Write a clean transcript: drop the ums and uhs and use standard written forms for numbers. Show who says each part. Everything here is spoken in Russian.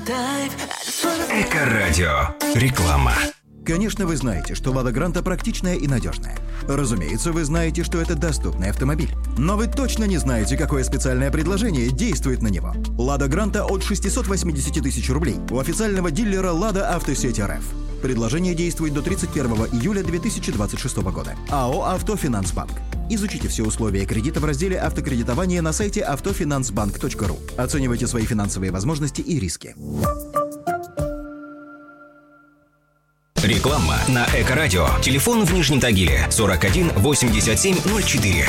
Speaker 1: Эко-радио. Реклама.
Speaker 2: Конечно, вы знаете, что «Лада Гранта» практичная и надежная. Разумеется, вы знаете, что это доступный автомобиль. Но вы точно не знаете, какое специальное предложение действует на него. «Лада Гранта» от 680 тысяч рублей у официального дилера «Лада Автосеть РФ». Предложение действует до 31 июля 2026 года. АО «Автофинансбанк». Изучите все условия кредита в разделе «Автокредитование» на сайте автофинансбанк.ру. Оценивайте свои финансовые возможности и риски.
Speaker 1: Реклама на Эко-радио. Телефон в Нижнем Тагиле 41 87 04.